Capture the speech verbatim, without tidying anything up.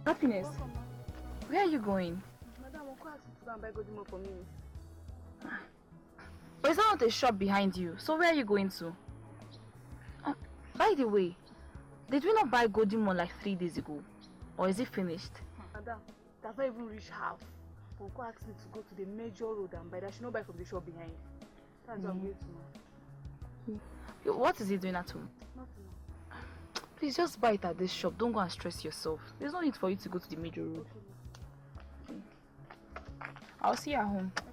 Happiness, where are you going? Madam, I'll ask you to go and buy Godimo for me. But is that not a shop behind you? So where are you going to? Uh, by the way, did we not buy Godimo like three days ago? Or is it finished? Madam, that's not even reached half. Uncle asked me to go to the major road and buy that. I should not buy from the shop behind. That's what I'm going to now. What is he doing at home? Nothing. Please just buy it at this shop. Don't go and stress yourself. There's no need for you to go to the major road. Okay. I'll see you at home.